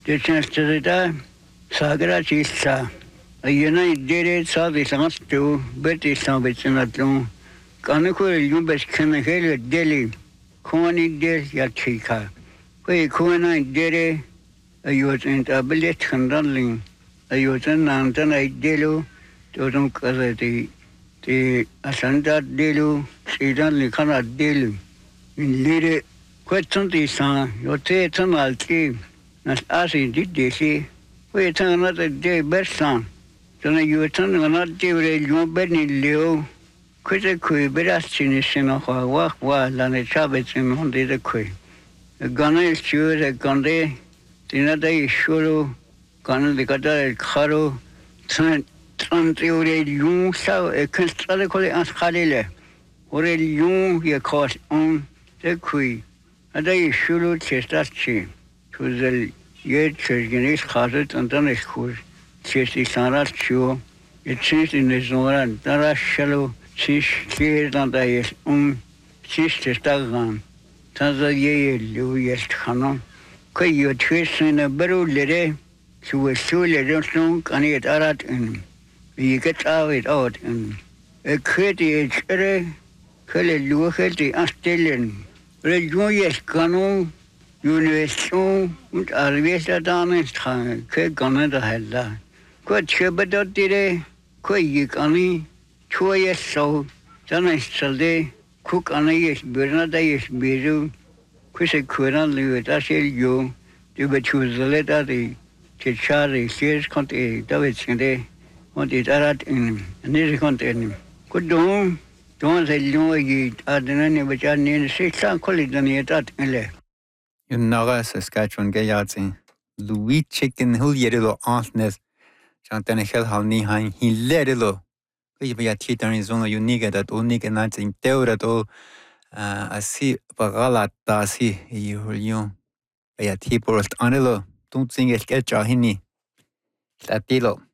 Det känns det där. Sagra chissa. Ayana idere sa de sangat to beti sambetsanatlo. Kanako yumbes kanahele deli. Koni del ya chika. Koi kona idere ayotan tablet khandanling. Ayotan nantan idelo todum kazati. Te asanda delu sidan likana delu. In lire kwetanti san yote tanalti. Nas asi didesi. We turn another day best son. Then you turn another day with your Benny Leo. Quite a berastin in a walk while and a chabits in on the quay. A gunner is sure a gonde, the other is sure, gunner the Gadar Caro, Trantiore Jung saw a constrically as Halile, or a Jung he caught on the quay. And I sure chest that she to the Yet Church Hazard and then is cool. Chesty Sarat Show. It seems in the Zora, Dara Shallow, Chish, clear than I is Chish Stagan. Taza Ye, Louis Hanon. Could you twist in a barrel lady? She was so little long and it arat in. You get out in. A creative cherry, Kelly Luheti Astillion. Rejoyous Canon. University und Arvesta danes ke Canada hella. Ko chebada dire ko yikani choye so jana salde cook anayes bernada yes beru ko se kuran liweta sel yo de betuzaleta de chechare ses konte davet sinde und itarat in ne konte ko don se lo yi adna ne bacha ne se sa kolidani etat ele. Yun naga Saskatchewan gayatsi. Louis chicken hill yerilo antnes. Chantane hel halni hain he lerilo. Kaya titan is one unique that unique nothing teorato asi bagala tasi yulion. Kaya tipor anelo. Don't sing it get jahini. Latilo.